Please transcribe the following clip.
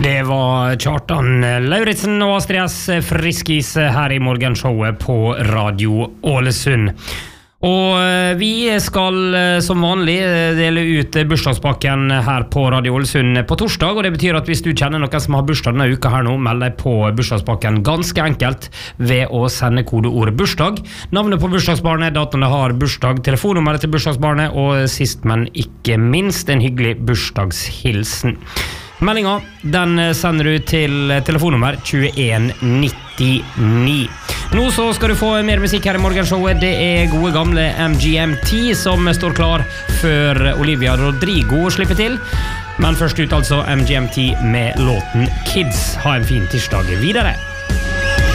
Det var Kjartan Lauritzen og Astrid S. Friskis her I morgenshowet på Radio Ålesund. Og vi skal som vanlig dele ut bursdagspakken her på Radio Ålesund på torsdag, og det betyr at hvis du kjenner noen som har bursdag denne uka her nå, meld deg på bursdagspakken ganske enkelt ved å sende kodeord bursdag, navnet på bursdagsbarnet, datoen det har bursdag, telefonnummeret til bursdagsbarnet, og sist, men ikke minst, en hyggelig bursdagshilsen. Meldinga, den sender du til telefonnummer 2199. Nå så skal du få mer musikk her I morgenshowet. Det gode gamle MGMT som står klar før Olivia Rodrigo slipper til. Men først ut altså MGMT med låten Kids. Ha en fin tirsdag videre.